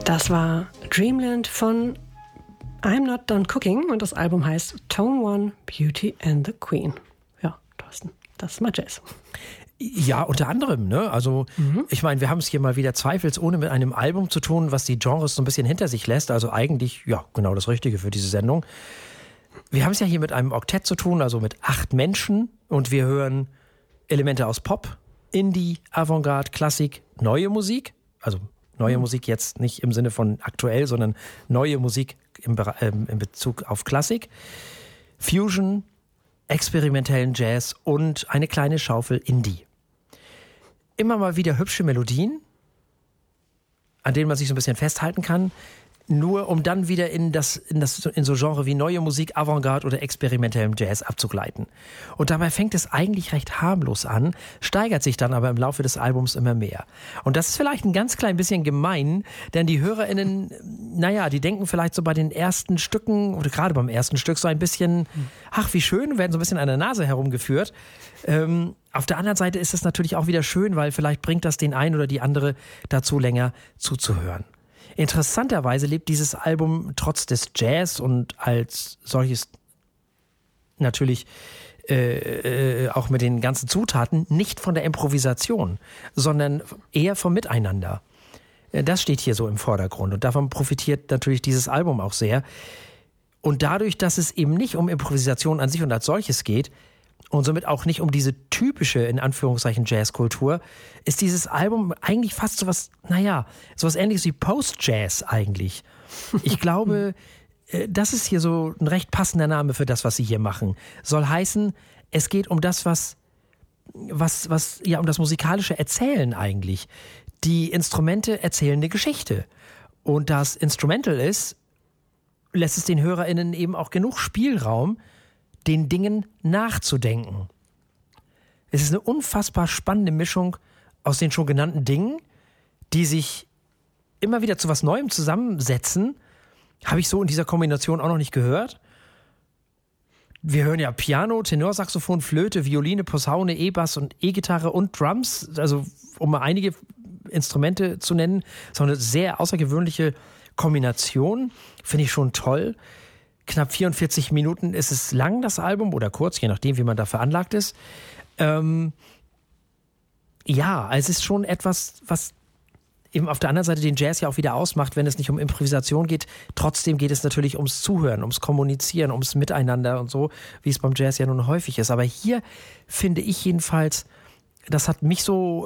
Das war Dreamland von I'm Not Done Cooking und das Album heißt Tone One, Beauty and the Queen. Ja, Thorsten, das ist mal Jazz. Ja, unter anderem, ne? Also, ich meine, wir haben es hier mal wieder zweifelsohne mit einem Album zu tun, was die Genres so ein bisschen hinter sich lässt. Also eigentlich, ja, genau das Richtige für diese Sendung. Wir haben es ja hier mit einem Oktett zu tun, also mit 8 Menschen. Und wir hören Elemente aus Pop, Indie, Avantgarde, Klassik, neue Musik. Also neue Musik jetzt nicht im Sinne von aktuell, sondern neue Musik in Bezug auf Klassik. Fusion, experimentellen Jazz und eine kleine Schaufel Indie. Immer mal wieder hübsche Melodien, an denen man sich so ein bisschen festhalten kann, nur um dann wieder in so Genre wie neue Musik, Avantgarde oder experimentellem Jazz abzugleiten. Und dabei fängt es eigentlich recht harmlos an, steigert sich dann aber im Laufe des Albums immer mehr. Und das ist vielleicht ein ganz klein bisschen gemein, denn die HörerInnen, naja, die denken vielleicht so bei den ersten Stücken oder gerade beim ersten Stück so ein bisschen, ach wie schön, werden so ein bisschen an der Nase herumgeführt. Auf der anderen Seite ist es natürlich auch wieder schön, weil vielleicht bringt das den einen oder die andere dazu, länger zuzuhören. Interessanterweise lebt dieses Album trotz des Jazz und als solches natürlich auch mit den ganzen Zutaten nicht von der Improvisation, sondern eher vom Miteinander. Das steht hier so im Vordergrund und davon profitiert natürlich dieses Album auch sehr. Und dadurch, dass es eben nicht um Improvisation an sich und als solches geht, und somit auch nicht um diese typische, in Anführungszeichen, Jazzkultur, ist dieses Album eigentlich fast sowas Ähnliches wie Post-Jazz eigentlich. Ich glaube, das ist hier so ein recht passender Name für das, was sie hier machen. Soll heißen, es geht um das, um das musikalische Erzählen eigentlich. Die Instrumente erzählen eine Geschichte. Und da es Instrumental ist, lässt es den HörerInnen eben auch genug Spielraum, den Dingen nachzudenken. Es ist eine unfassbar spannende Mischung aus den schon genannten Dingen, die sich immer wieder zu was Neuem zusammensetzen. Habe ich so in dieser Kombination auch noch nicht gehört. Wir hören ja Piano, Tenorsaxophon, Flöte, Violine, Posaune, E-Bass und E-Gitarre und Drums. Also um mal einige Instrumente zu nennen. So eine sehr außergewöhnliche Kombination. Finde ich schon toll. Knapp 44 Minuten ist es lang, das Album, oder kurz, je nachdem, wie man da veranlagt ist. Es ist schon etwas, was eben auf der anderen Seite den Jazz ja auch wieder ausmacht, wenn es nicht um Improvisation geht. Trotzdem geht es natürlich ums Zuhören, ums Kommunizieren, ums Miteinander und so, wie es beim Jazz ja nun häufig ist. Aber hier finde ich jedenfalls, das hat mich so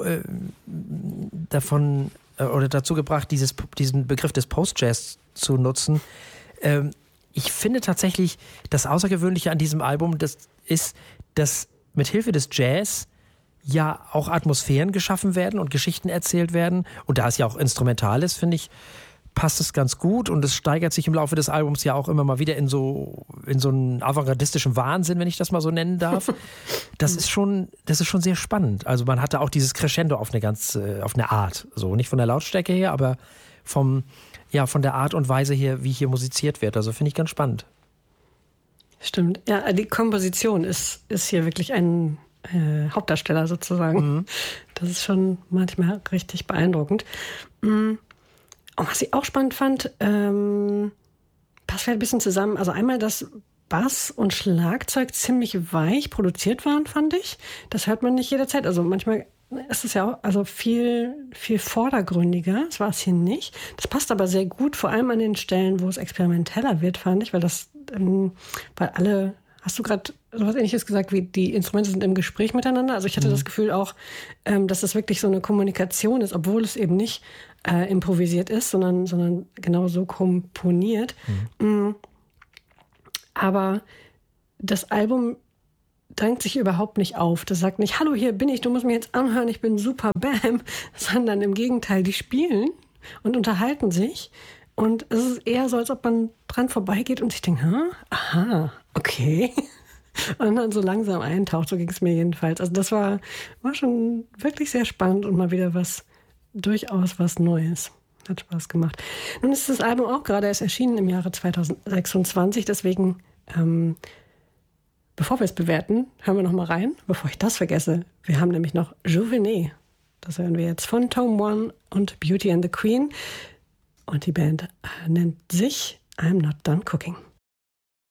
dazu gebracht, diesen Begriff des Post-Jazz zu nutzen. Ich finde tatsächlich, das Außergewöhnliche an diesem Album, das ist, dass mit Hilfe des Jazz ja auch Atmosphären geschaffen werden und Geschichten erzählt werden. Und da es ja auch instrumental ist, finde ich, passt es ganz gut. Und es steigert sich im Laufe des Albums ja auch immer mal wieder in so einen avantgardistischen Wahnsinn, wenn ich das mal so nennen darf. Das ist schon sehr spannend. Also man hatte auch dieses Crescendo auf eine Art. So, nicht von der Lautstärke her, aber von der Art und Weise her, wie hier musiziert wird. Also finde ich ganz spannend. Stimmt. Ja, die Komposition ist hier wirklich ein Hauptdarsteller sozusagen. Mhm. Das ist schon manchmal richtig beeindruckend. Und was ich auch spannend fand, passt vielleicht ein bisschen zusammen. Also einmal, dass Bass und Schlagzeug ziemlich weich produziert waren, fand ich. Das hört man nicht jederzeit. Also manchmal ist es ja auch viel, viel vordergründiger. Das war es hier nicht. Das passt aber sehr gut, vor allem an den Stellen, wo es experimenteller wird, fand ich, hast du gerade sowas Ähnliches gesagt, wie die Instrumente sind im Gespräch miteinander? Also ich hatte das Gefühl auch, dass das wirklich so eine Kommunikation ist, obwohl es eben nicht improvisiert ist, sondern genau so komponiert. Aber das Album drängt sich überhaupt nicht auf. Das sagt nicht, hallo, hier bin ich, du musst mich jetzt anhören, ich bin super Bam, sondern im Gegenteil, die spielen und unterhalten sich. Und es ist eher so, als ob man dran vorbeigeht und sich denkt, aha, okay. Und dann so langsam eintaucht, so ging es mir jedenfalls. Also das war schon wirklich sehr spannend und mal wieder durchaus was Neues. Hat Spaß gemacht. Nun ist das Album auch gerade erst erschienen im Jahre 2026, deswegen, bevor wir es bewerten, hören wir noch mal rein, bevor ich das vergesse. Wir haben nämlich noch Juvenet. Das hören wir jetzt von Tone One und Beauty and the Queen. Und die Band nennt sich I'm Not Done Cooking.